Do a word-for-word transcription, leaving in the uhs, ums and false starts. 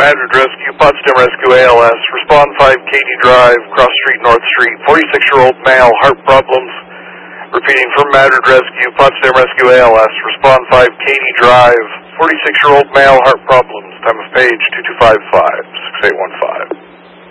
Madrid Rescue, Potsdam Rescue A L S. Respond five Katy Drive, Cross Street, North Street. forty-six-year-old male, heart problems. Repeating from Madrid Rescue, Potsdam Rescue A L S. Respond five Katy Drive, forty-six-year-old male, heart problems. Time of page two two five five, six eight one five.